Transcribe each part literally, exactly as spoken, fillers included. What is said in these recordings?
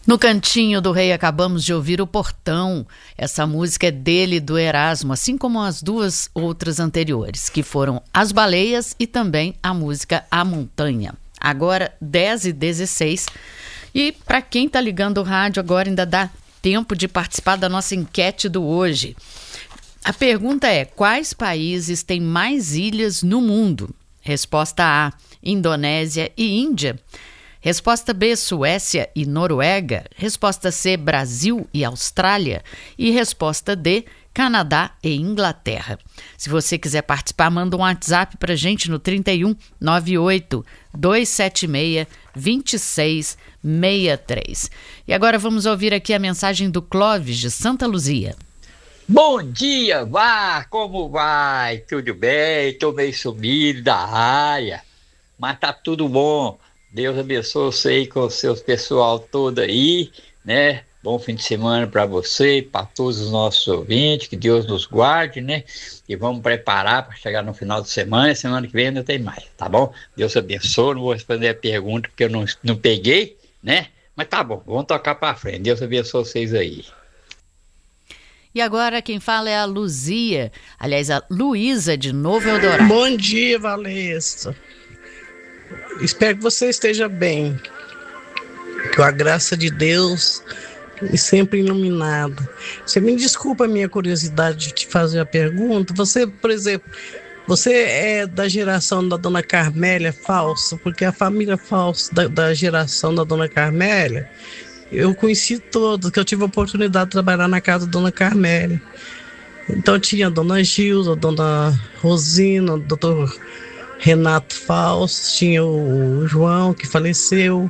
No Cantinho do Rei acabamos de ouvir O Portão. Essa música é dele, do Erasmo, assim como as duas outras anteriores, que foram As Baleias e também a música A Montanha. Agora dez e dezesseis. E para quem está ligando o rádio agora, ainda dá tempo de participar da nossa enquete do hoje. A pergunta é: quais países têm mais ilhas no mundo? Resposta A, Indonésia e Índia. Resposta B, Suécia e Noruega. Resposta C, Brasil e Austrália. E resposta D, Canadá e Inglaterra. Se você quiser participar, manda um WhatsApp para a gente no trinta e um, noventa e oito, duzentos e setenta e seis, vinte e seis sessenta e três. E agora vamos ouvir aqui a mensagem do Clóvis, de Santa Luzia. Bom dia, Vá! Como vai? Tudo bem? Tô meio sumido da área, mas tá tudo bom. Deus abençoe você aí com o seu pessoal todo aí, né? Bom fim de semana para você e para todos os nossos ouvintes, que Deus nos guarde, né? E vamos preparar para chegar no final de semana, e semana que vem ainda tem mais, tá bom? Deus abençoe, não vou responder a pergunta porque eu não, não peguei, né? Mas tá bom, vamos tocar para frente. Deus abençoe vocês aí. E agora quem fala é a Luzia, aliás, a Luísa de Novo Eldorado. Bom dia, Valesca. Espero que você esteja bem, com a graça de Deus e sempre iluminado. Você me desculpa a minha curiosidade de te fazer a pergunta. Você, por exemplo, você é da geração da Dona Carmélia Falsa, porque a família Falsa da, da geração da Dona Carmélia, eu conheci todos, que eu tive a oportunidade de trabalhar na casa da Dona Carmélia. Então tinha a Dona Gilda, a Dona Rosina, o doutor Renato Fausto, tinha o João, que faleceu,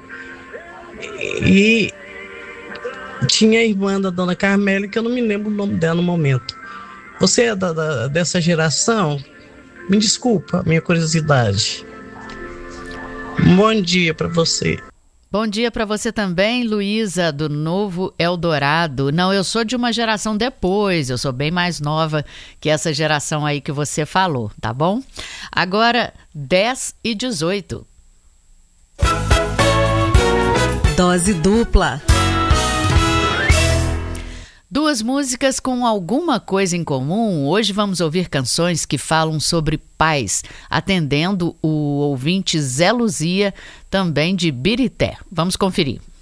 e tinha a irmã da Dona Carmélia, que eu não me lembro o nome dela no momento. Você é da, da, dessa geração? Me desculpa a minha curiosidade. Bom dia para você. Bom dia para você também, Luísa, do Novo Eldorado. Não, eu sou de uma geração depois, eu sou bem mais nova que essa geração aí que você falou, tá bom? Agora, dez e dezoito. Dose dupla. Duas músicas com alguma coisa em comum. Hoje vamos ouvir canções que falam sobre paz, atendendo o ouvinte Zé Luzia, também de Birité. Vamos conferir.